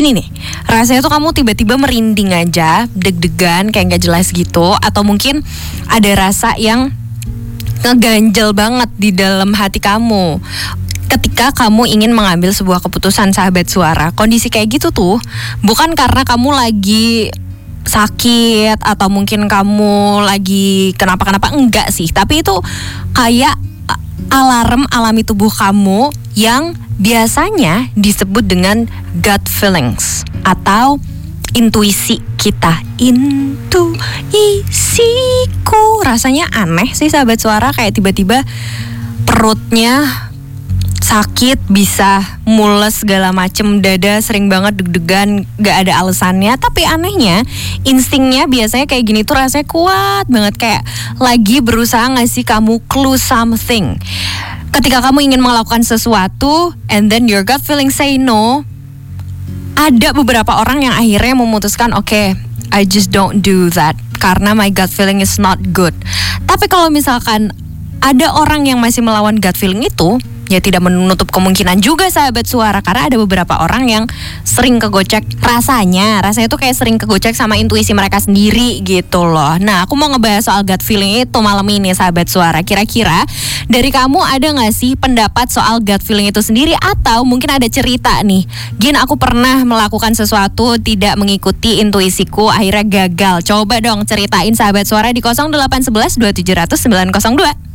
gini nih, rasanya tuh kamu tiba-tiba merinding aja, deg-degan kayak gak jelas gitu, atau mungkin ada rasa yang ngeganjel banget di dalam hati kamu ketika kamu ingin mengambil sebuah keputusan, sahabat suara. Kondisi kayak gitu tuh bukan karena kamu lagi sakit atau mungkin kamu lagi kenapa-kenapa, enggak sih. Tapi itu kayak alarm alami tubuh kamu yang biasanya disebut dengan gut feelings atau intuisi kita. Intuisiku. Rasanya aneh sih sahabat suara, kayak tiba-tiba perutnya sakit, bisa mules segala macem, dada sering banget deg-degan, gak ada alasannya. Tapi anehnya instingnya biasanya kayak gini tuh rasanya kuat banget, kayak lagi berusaha ngasih kamu clue something. Ketika kamu ingin melakukan sesuatu and then your gut feeling say no, ada beberapa orang yang akhirnya memutuskan okay, I just don't do that karena my gut feeling is not good. Tapi kalau misalkan ada orang yang masih melawan gut feeling itu, ya tidak menutup kemungkinan juga sahabat suara, karena ada beberapa orang yang sering kegocek rasanya tuh kayak sering kegocek sama intuisi mereka sendiri gitu loh. Nah, aku mau ngebahas soal gut feeling itu malam ini sahabat suara. Kira-kira dari kamu ada gak sih pendapat soal gut feeling itu sendiri, atau mungkin ada cerita nih, Gin aku pernah melakukan sesuatu tidak mengikuti intuisiku akhirnya gagal. Coba dong ceritain sahabat suara di 0811 2700 902.